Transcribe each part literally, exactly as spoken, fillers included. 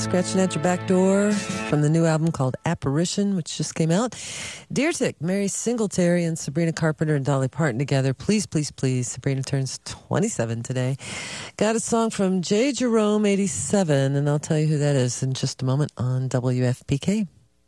Scratching at Your Back Door from the new album called Apparition, which just came out. Deer Tick, Mary Singletary, and Sabrina Carpenter and Dolly Parton together. Please, please, please. Sabrina turns twenty-seven today. Got a song from J. Jerome, eighty-seven, and I'll tell you who that is in just a moment on W F P K.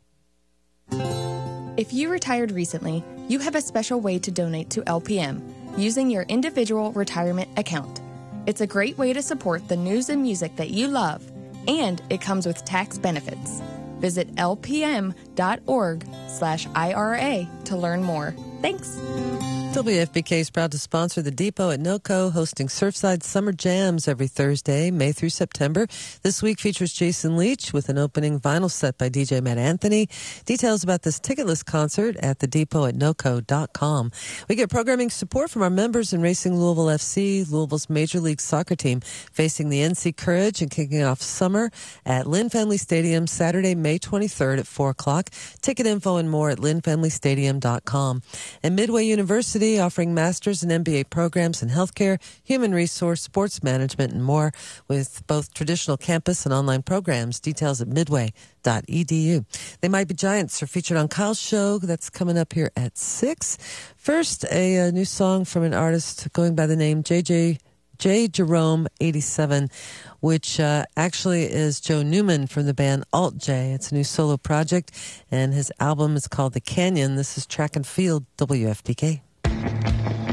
If you retired recently, you have a special way to donate to L P M using your individual retirement account. It's a great way to support the news and music that you love, and it comes with tax benefits. Visit lpm.org slash IRA to learn more. Thanks. W F B K is proud to sponsor the Depot at NOCO, hosting Surfside Summer Jams every Thursday, May through September. This week features Jason Leach with an opening vinyl set by D J Matt Anthony. Details about this ticketless concert at the depot at noco dot com. We get programming support from our members in Racing Louisville F C, Louisville's Major League Soccer team, facing the N C Courage and kicking off summer at Lynn Family Stadium Saturday, May twenty-third at four o'clock. Ticket info and more at lynn family stadium dot com. And Midway University, offering master's and M B A programs in healthcare, human resource, sports management, and more, with both traditional campus and online programs. Details at midway dot e d u. They Might Be Giants are featured on Kyle's show. That's coming up here at six. First, a, a new song from an artist going by the name J J J. Jerome, eighty-seven, which uh, actually is Joe Newman from the band Alt J. It's a new solo project, and his album is called The Canyon. This is Track and Field, W F P K.